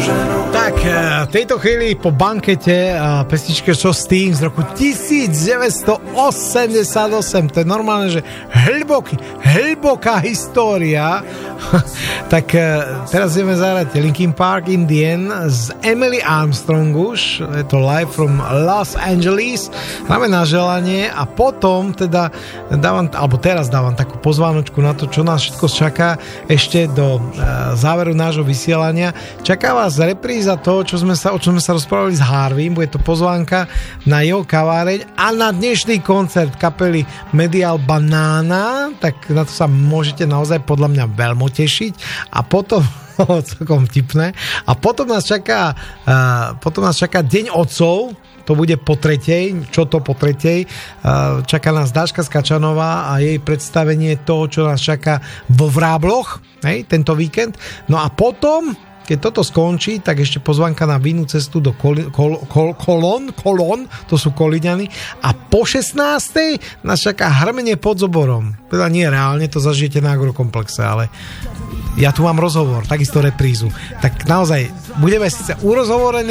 Tak, v tejto chvíli po bankete pesničke Čo s tým z roku 1988, to je normálne, že hlboká história. Tak teraz ideme zahrať Linkin Park in the End z Emily Armstrong už, je to live from Los Angeles, hráme na želanie a potom teda teraz dávam takú pozvánočku na to, čo nás všetko čaká ešte do záveru nášho vysielania. Čaká vás repríza toho, o čom sme sa rozprávali s Harvym, bude to pozvánka na jeho kaváreň a na dnešný koncert kapely Medial Banana, tak na to sa môžete naozaj podľa mňa veľmi tešiť a potom celkom vtipné a potom nás čaká Deň otcov. To bude po tretej. Čo to po tretej? Čaká nás Dáška Skačanová a jej predstavenie toho, čo nás čaká vo Vrábloch, tento víkend. No a potom, keď toto skončí, tak ešte pozvánka na vínu cestu do Kolón, to sú Kolíňany. A po 16. nás čaká Hrmenie pod Zoborom. Teda nie reálne, to zažijete na Agrokomplexe, ale ja tu mám rozhovor, takisto reprízu. Tak naozaj, budeme síce urozhovorení,